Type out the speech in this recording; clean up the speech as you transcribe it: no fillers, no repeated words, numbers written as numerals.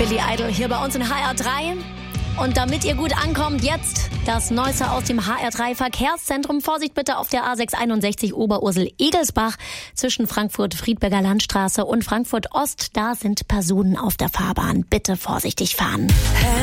Billy Idol hier bei uns in HR3. Und damit ihr gut ankommt, jetzt das Neueste aus dem HR3 Verkehrszentrum. Vorsicht bitte auf der A661 Oberursel-Egelsbach zwischen Frankfurt-Friedberger Landstraße und Frankfurt Ost. Da sind Personen auf der Fahrbahn. Bitte vorsichtig fahren.